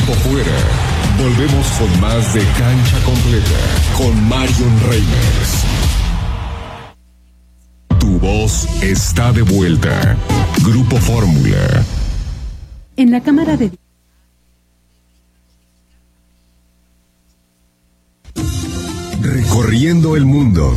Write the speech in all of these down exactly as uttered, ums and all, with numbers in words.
tiempo fuera. Volvemos con más de Cancha Completa con Marion Reimers. Tu voz está de vuelta. Grupo Fórmula. En la Cámara de Recorriendo el mundo.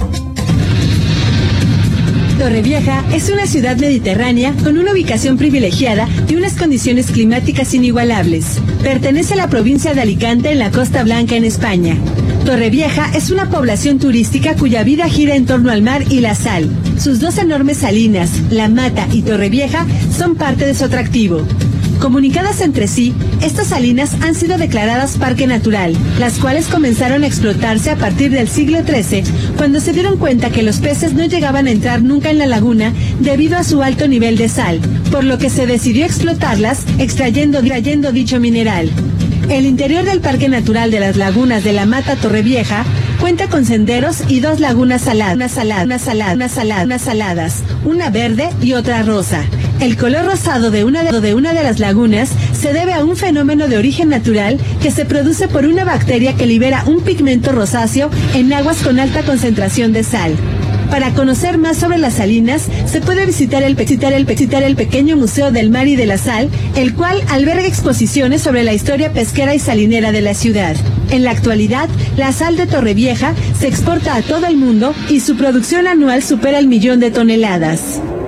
Torrevieja es una ciudad mediterránea con una ubicación privilegiada y unas condiciones climáticas inigualables. Pertenece a la provincia de Alicante en la Costa Blanca en España. Torrevieja es una población turística cuya vida gira en torno al mar y la sal. Sus dos enormes salinas, La Mata y Torrevieja, son parte de su atractivo. Comunicadas entre sí, estas salinas han sido declaradas parque natural, las cuales comenzaron a explotarse a partir del siglo trece, cuando se dieron cuenta que los peces no llegaban a entrar nunca en la laguna debido a su alto nivel de sal, por lo que se decidió explotarlas extrayendo, extrayendo dicho mineral. El interior del Parque Natural de las Lagunas de La Mata Torrevieja cuenta con senderos y dos lagunas saladas, una salada, una salada, una salada, unas saladas, una verde y otra rosa. El color rosado de una de, de una de las lagunas se debe a un fenómeno de origen natural que se produce por una bacteria que libera un pigmento rosáceo en aguas con alta concentración de sal. Para conocer más sobre las salinas, se puede visitar el, visitar, el, visitar el pequeño Museo del Mar y de la Sal, el cual alberga exposiciones sobre la historia pesquera y salinera de la ciudad. En la actualidad, la sal de Torrevieja se exporta a todo el mundo y su producción anual supera el millón de toneladas.